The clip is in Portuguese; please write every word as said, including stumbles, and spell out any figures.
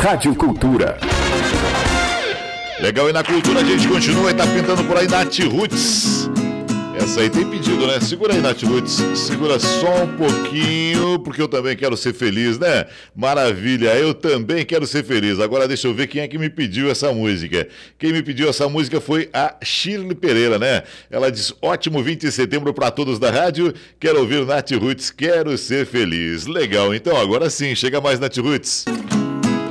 Rádio Cultura. Legal, e na cultura a gente continua e tá pintando por aí Nath Roots. Essa aí tem pedido, né? Segura aí, Nath Roots. Segura só um pouquinho, porque eu também quero ser feliz, né? Maravilha, eu também quero ser feliz. Agora deixa eu ver quem é que me pediu essa música. Quem me pediu essa música foi a Shirley Pereira, né? Ela diz, ótimo vinte de setembro para todos da rádio. Quero ouvir Nath Roots, quero ser feliz. Legal, então agora sim, chega mais Nath Roots.